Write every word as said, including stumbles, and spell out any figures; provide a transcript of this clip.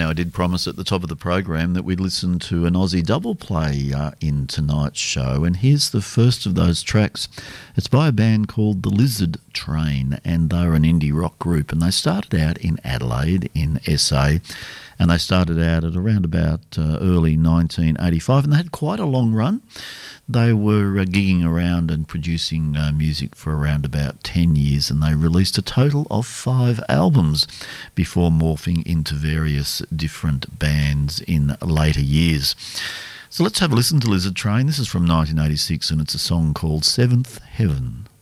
Now, I did promise at the top of the program that we'd listen to an Aussie double play uh, in tonight's show, and here's the first of those tracks. It's by a band called The Lizard Train, and they're an indie rock group, and they started out in Adelaide in S A, and they started out at around about uh, early nineteen eighty-five, and they had quite a long run. They were uh, gigging around and producing uh, music for around about ten years, and they released a total of five albums before morphing into various different bands in later years. So let's have a listen to Lizard Train. This is from nineteen eighty-six, and it's a song called Seventh Heaven.